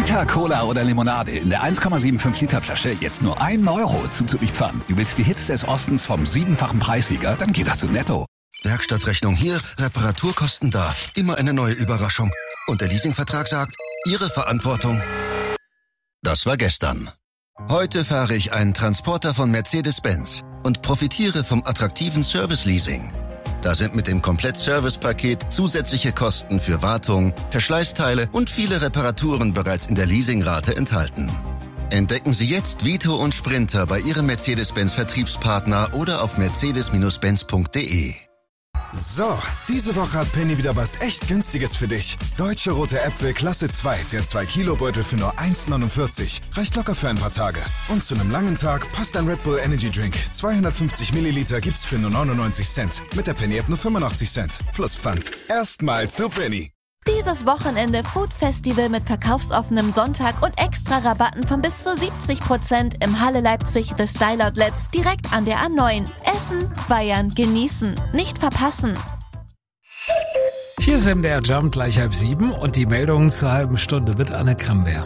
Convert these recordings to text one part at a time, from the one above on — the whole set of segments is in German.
Vita, Cola oder Limonade in der 1,75 Liter Flasche jetzt nur 1 Euro zuzüglich Pfand. Du willst die Hits des Ostens vom 7-fachen Preissieger? Dann geht das zu Netto. Werkstattrechnung hier, Reparaturkosten da. Immer eine neue Überraschung. Und der Leasingvertrag sagt, Ihre Verantwortung. Das war gestern. Heute fahre ich einen Transporter von Mercedes-Benz und profitiere vom attraktiven Service-Leasing. Da sind mit dem Komplett-Service-Paket zusätzliche Kosten für Wartung, Verschleißteile und viele Reparaturen bereits in der Leasingrate enthalten. Entdecken Sie jetzt Vito und Sprinter bei Ihrem Mercedes-Benz-Vertriebspartner oder auf mercedes-benz.de. So, diese Woche hat Penny wieder was echt Günstiges für dich. Deutsche Rote Äpfel Klasse 2, der 2-Kilo-Beutel für nur 1,49. Reicht locker für ein paar Tage. Und zu einem langen Tag passt ein Red Bull Energy Drink. 250 Milliliter gibt's für nur 99 Cent. Mit der Penny-App nur 85 Cent. Plus Pfand. Erstmal zu Penny. Dieses Wochenende Food Festival mit verkaufsoffenem Sonntag und extra Rabatten von bis zu 70% im Halle Leipzig The Style Outlets direkt an der A9. Essen, feiern, genießen. Nicht verpassen. Hier ist MDR Jump gleich 6:30 und die Meldungen zur halben Stunde mit Anne Kramberg.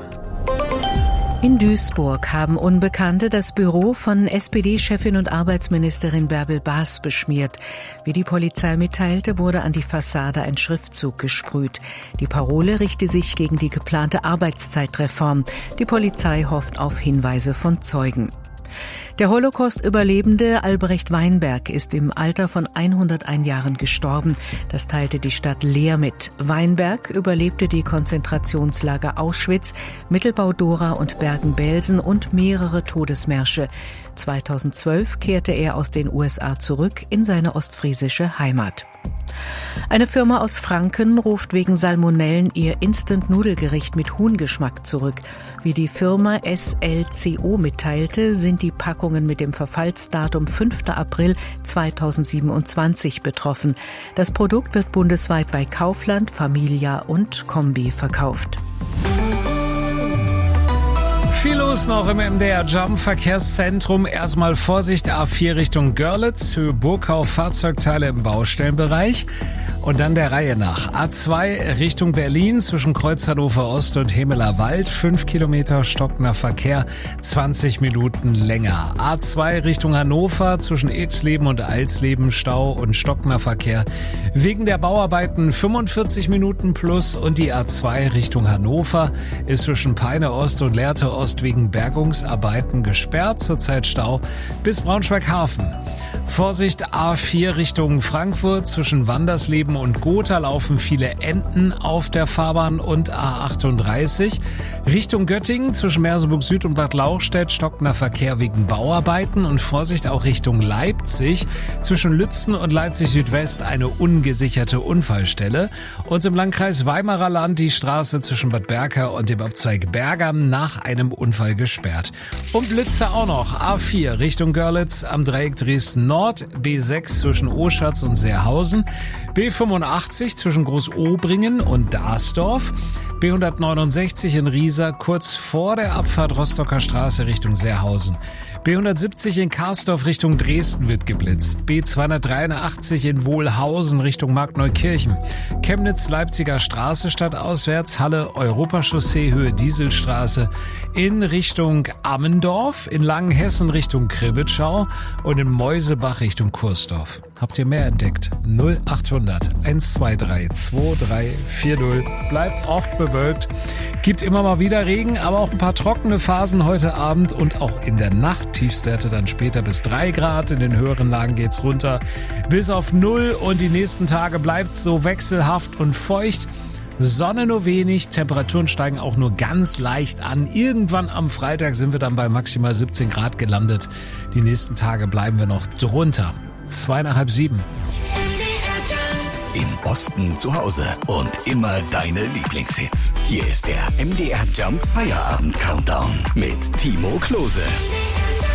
In Duisburg haben Unbekannte das Büro von SPD-Chefin und Arbeitsministerin Bärbel Baas beschmiert. Wie die Polizei mitteilte, wurde an die Fassade ein Schriftzug gesprüht. Die Parole richte sich gegen die geplante Arbeitszeitreform. Die Polizei hofft auf Hinweise von Zeugen. Der Holocaust-Überlebende Albrecht Weinberg ist im Alter von 101 Jahren gestorben. Das teilte die Stadt Leer mit. Weinberg überlebte die Konzentrationslager Auschwitz, Mittelbau-Dora und Bergen-Belsen und mehrere Todesmärsche. 2012 kehrte er aus den USA zurück in seine ostfriesische Heimat. Eine Firma aus Franken ruft wegen Salmonellen ihr Instant-Nudelgericht mit Huhngeschmack zurück. Wie die Firma SLCO mitteilte, sind die Packungen mit dem Verfallsdatum 5. April 2027 betroffen. Das Produkt wird bundesweit bei Kaufland, Familia und Kombi verkauft. Viel los noch im MDR Jump Verkehrszentrum. Erstmal Vorsicht, A4 Richtung Görlitz, Höhe Burgau, Fahrzeugteile im Baustellenbereich. Und dann der Reihe nach. A2 Richtung Berlin zwischen Kreuz Hannover Ost und Hemeler Wald. 5 Kilometer stockender Verkehr, 20 Minuten länger. A2 Richtung Hannover zwischen Ilsleben und Alsleben Stau und stockender Verkehr. Wegen der Bauarbeiten 45 Minuten plus. Und die A2 Richtung Hannover ist zwischen Peine Ost und Lehrte Ost wegen Bergungsarbeiten gesperrt. Zurzeit Stau bis Braunschweig-Hafen. Vorsicht, A4 Richtung Frankfurt zwischen Wandersleben und Gotha laufen viele Enten auf der Fahrbahn und A38 Richtung Göttingen zwischen Merseburg Süd und Bad Lauchstädt stockender Verkehr wegen Bauarbeiten und Vorsicht auch Richtung Leipzig zwischen Lützen und Leipzig Südwest eine ungesicherte Unfallstelle und im Landkreis Weimarer Land die Straße zwischen Bad Berka und dem Abzweig Bergam nach einem Unfall gesperrt. Und Blitze auch noch. A4 Richtung Görlitz am Dreieck Dresden Nord, B6 zwischen Oschatz und Seerhausen, B85 zwischen Großobringen und Dasdorf, B169 in Riesa kurz vor der Abfahrt Rostocker Straße Richtung Seerhausen. B170 in Karsdorf Richtung Dresden wird geblitzt. B283 in Wohlhausen Richtung Markneukirchen. Chemnitz-Leipziger Straße stadtauswärts, Halle Europachaussee Höhe Dieselstraße in Richtung Ammendorf, in Langenhessen Richtung Kribbitschau und in Meusebach Richtung Kursdorf. Habt ihr mehr entdeckt? 0800 123 2340. Bleibt oft bewölkt. Gibt immer mal wieder Regen, aber auch ein paar trockene Phasen heute Abend und auch in der Nacht. Tiefstwerte dann später bis 3 Grad. In den höheren Lagen geht's runter bis auf 0 und die nächsten Tage bleibt's so wechselhaft und feucht. Sonne nur wenig, Temperaturen steigen auch nur ganz leicht an. Irgendwann am Freitag sind wir dann bei maximal 17 Grad gelandet. Die nächsten Tage bleiben wir noch drunter. 6:55. Im Osten zu Hause und immer deine Lieblingshits. Hier ist der MDR Jump Feierabend Countdown mit Timo Klose.